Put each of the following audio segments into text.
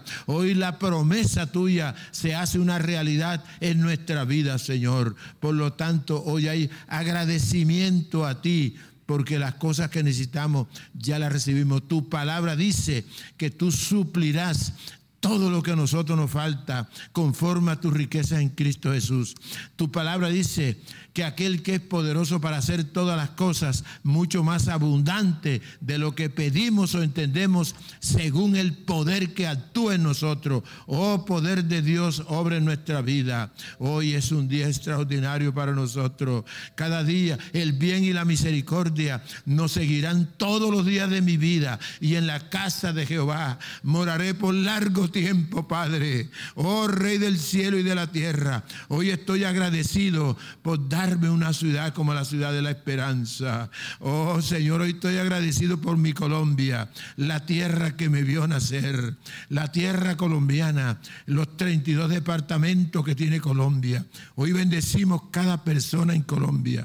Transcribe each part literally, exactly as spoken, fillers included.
vida. Hoy la promesa tuya se hace una realidad en nuestra vida, Señor. Por lo tanto, hoy hay agradecimiento a ti, porque las cosas que necesitamos ya las recibimos. Tu palabra dice que tú suplirás todo lo que a nosotros nos falta conforme a tus riquezas en Cristo Jesús. Tu palabra dice que aquel que es poderoso para hacer todas las cosas mucho más abundante de lo que pedimos o entendemos, según el poder que actúa en nosotros. Oh, poder de Dios, obra en nuestra vida. Hoy es un día extraordinario para nosotros. Cada día el bien y la misericordia nos seguirán todos los días de mi vida, y en la casa de Jehová moraré por largo tiempo, Padre. Oh, Rey del cielo y de la tierra, hoy estoy agradecido por darme una ciudad como la ciudad de la esperanza. Oh, Señor, hoy estoy agradecido por mi Colombia, la tierra que me vio nacer, la tierra colombiana, los treinta y dos departamentos que tiene Colombia. Hoy bendecimos cada persona en Colombia,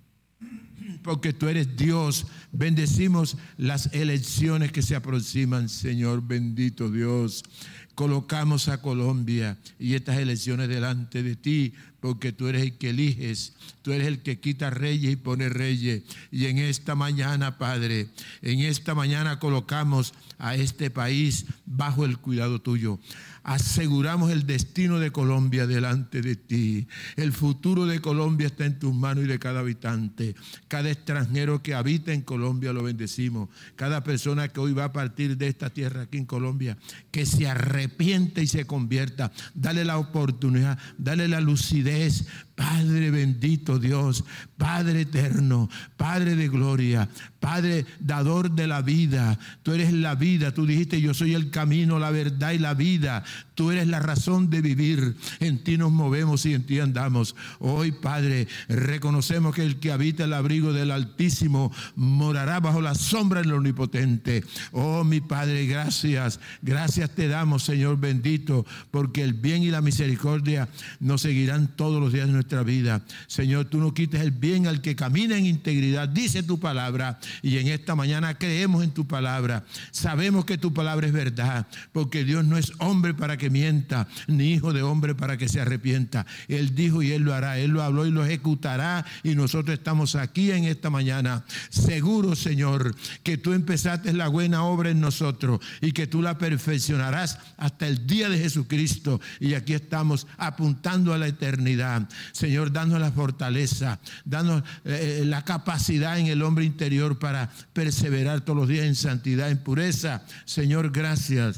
porque tú eres Dios. Bendecimos las elecciones que se aproximan, Señor, bendito Dios. Colocamos a Colombia y estas elecciones delante de ti, porque tú eres el que eliges, tú eres el que quita reyes y pone reyes. Y en esta mañana, Padre, en esta mañana colocamos a este país bajo el cuidado tuyo. Aseguramos el destino de Colombia delante de ti. El futuro de Colombia está en tus manos y de cada habitante. Cada extranjero que habita en Colombia lo bendecimos. Cada persona que hoy va a partir de esta tierra aquí en Colombia, que se arrepiente y se convierta. Dale la oportunidad, dale la lucidez. Padre bendito Dios, Padre eterno, Padre de gloria, Padre dador de la vida. Tú eres la vida. Tú dijiste: yo soy el camino, la verdad y la vida. Tú eres la razón de vivir. En ti nos movemos y en ti andamos. Hoy, Padre, reconocemos que el que habita el abrigo del Altísimo morará bajo la sombra del Omnipotente. Oh, mi Padre, gracias. Gracias te damos, Señor bendito, porque el bien y la misericordia nos seguirán todos los días de nuestra vida. Señor, tú no quites el bien al que camina en integridad, dice tu palabra, y en esta mañana creemos en tu palabra. Sabemos que tu palabra es verdad, porque Dios no es hombre para que mienta, ni hijo de hombre para que se arrepienta. Él dijo y Él lo hará, Él lo habló y lo ejecutará, y nosotros estamos aquí en esta mañana seguros, Señor, que tú empezaste la buena obra en nosotros y que tú la perfeccionarás hasta el día de Jesucristo, y aquí estamos apuntando a la eternidad. Señor, danos la fortaleza, danos eh, la capacidad en el hombre interior para perseverar todos los días en santidad, en pureza. Señor, gracias.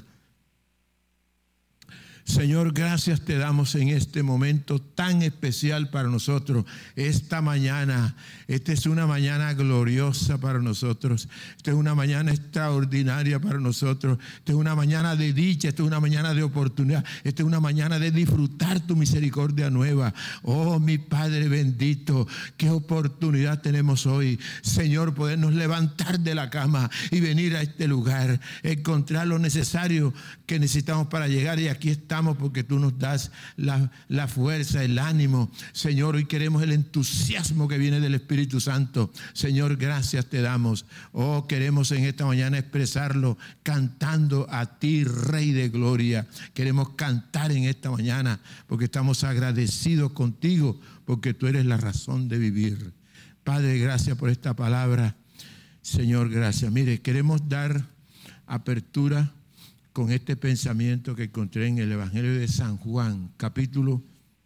Señor, gracias te damos en este momento tan especial para nosotros. Esta mañana, esta es una mañana gloriosa para nosotros. Esta es una mañana extraordinaria para nosotros. Esta es una mañana de dicha, esta es una mañana de oportunidad. Esta es una mañana de disfrutar tu misericordia nueva. Oh, mi Padre bendito, qué oportunidad tenemos hoy. Señor, podernos levantar de la cama y venir a este lugar, encontrar lo necesario que necesitamos para llegar, y aquí estamos porque tú nos das la, la fuerza, el ánimo. Señor, hoy queremos el entusiasmo que viene del Espíritu Santo. Señor, gracias te damos. Oh, queremos en esta mañana expresarlo cantando a ti, Rey de gloria. Queremos cantar en esta mañana porque estamos agradecidos contigo, porque tú eres la razón de vivir. Padre, gracias por esta palabra. Señor, gracias. Mire, queremos dar apertura con este pensamiento que encontré en el Evangelio de San Juan, capítulo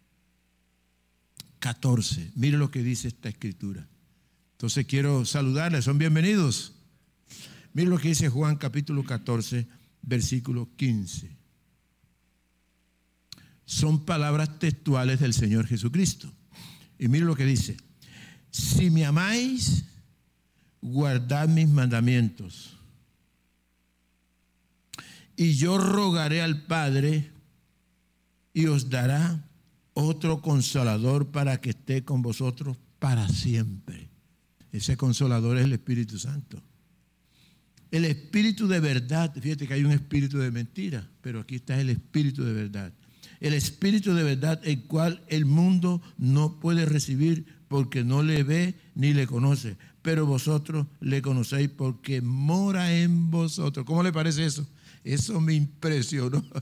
catorce. Mire lo que dice esta escritura. Entonces quiero saludarles, son bienvenidos. Mire lo que dice Juan, capítulo catorce, versículo quince. Son palabras textuales del Señor Jesucristo. Y mire lo que dice: si me amáis, guardad mis mandamientos. Y yo rogaré al Padre y os dará otro consolador para que esté con vosotros para siempre. Ese consolador es el Espíritu Santo. El Espíritu de verdad. Fíjate que hay un espíritu de mentira, pero aquí está el Espíritu de verdad. El Espíritu de verdad, el cual el mundo no puede recibir porque no le ve ni le conoce. Pero vosotros le conocéis porque mora en vosotros. ¿Cómo le parece eso? Eso me impresionó.